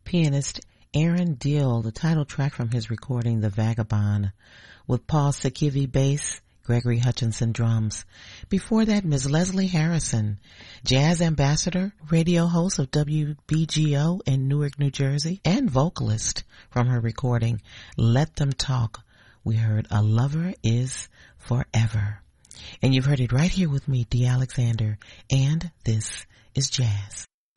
pianist Aaron Dill, the title track from his recording The Vagabond, with Paul Sikivi bass, Gregory Hutchinson drums. Before that, Ms. Leslie Harrison, jazz ambassador, radio host of WBGO in Newark, New Jersey, and vocalist, from her recording Let Them Talk. We heard A Lover Is Forever. And you've heard it right here with me, Dee Alexander, and this is Jazz.